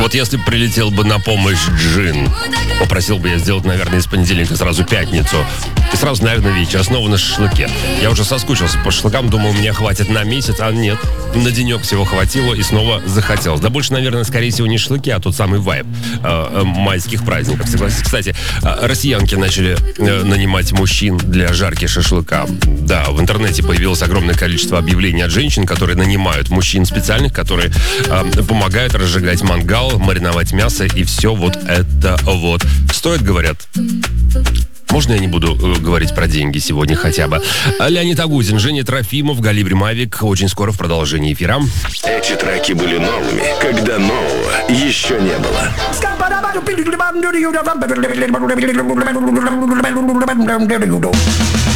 Вот если бы прилетел бы на помощь джин, попросил бы я сделать, наверное, из понедельника сразу пятницу. И сразу, наверное, вечер, снова на шашлыке. Я уже соскучился по шашлыкам, думал, мне хватит на месяц, а нет. На денек всего хватило и снова захотелось. Да больше, наверное, скорее всего, не шашлыки, а тот самый вайб майских праздников. Согласитесь. Кстати, россиянки начали нанимать мужчин для жарки шашлыка. Да, в интернете появилось огромное количество объявлений от женщин, которые нанимают мужчин специальных, которые помогают разжигать мангал, мариновать мясо и все вот это вот. Стоит, говорят. Можно я не буду говорить про деньги сегодня хотя бы? Леонид Агутин, Женя Трофимов, Галибри Мавик. Очень скоро в продолжении эфира. Эти треки были новыми, когда нового еще не было.